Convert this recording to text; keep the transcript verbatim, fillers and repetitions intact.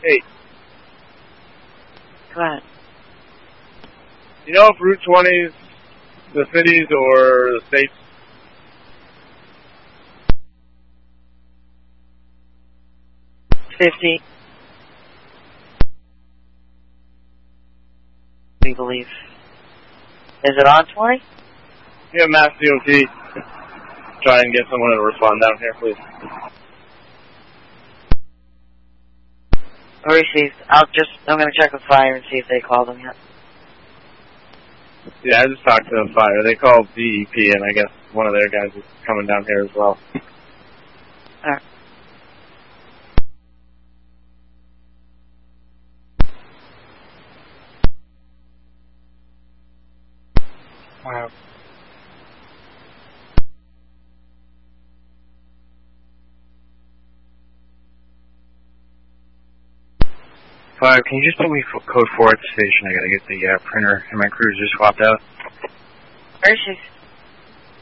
Hey. Go ahead. You know if Route twenty's the cities or the states? Fifty. We believe. Is it on twenty? Yeah, Mass D O T. Try and get someone to respond down here, please. Received. I'll just, I'm going to check with fire and see if they called them yet. Yeah, I just talked to the fire. They called D E P, and I guess one of their guys is coming down here as well. Alright. Wow. Five, can you just put me for code four at the station? I gotta get the uh, printer and my cruiser swapped out. Received.